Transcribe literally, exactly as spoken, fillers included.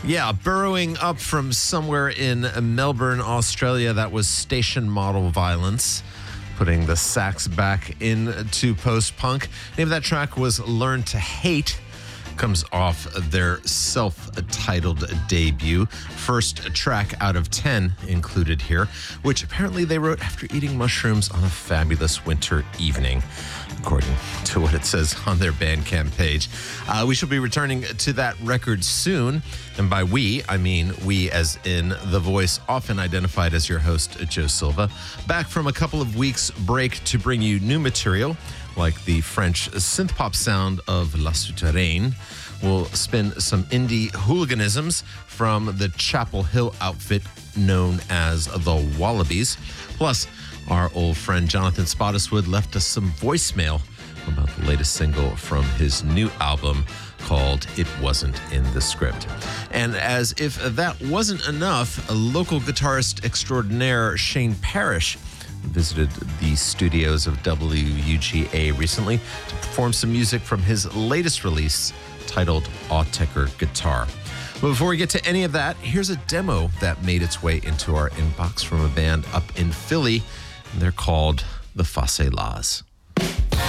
Yeah, burrowing up from somewhere in Melbourne, Australia, that was Station Model Violence, putting the sax back into post-punk. Name of that track was Learn to Hate. Comes off their self-titled debut. First track out of ten included here, which apparently they wrote after eating mushrooms on a fabulous winter evening, according to what it says on their Bandcamp page. Uh, we shall be returning to that record soon. And by we, I mean we as in the voice often identified as your host, Joe Silva. Back from a couple of weeks break to bring you new material, like the French synth-pop sound of La Souterraine. We'll spin some indie hooliganisms from the Chapel Hill outfit known as the Wallabies. Plus, our old friend Jonathan Spottiswoode left us some voicemail about the latest single from his new album called It Wasn't in the Script. And as if that wasn't enough, a local guitarist extraordinaire, Shane Parrish, visited the studios of W U G A recently to perform some music from his latest release titled Autechre Guitar. But before we get to any of that, here's a demo that made its way into our inbox from a band up in Philly. They're called the Facelas.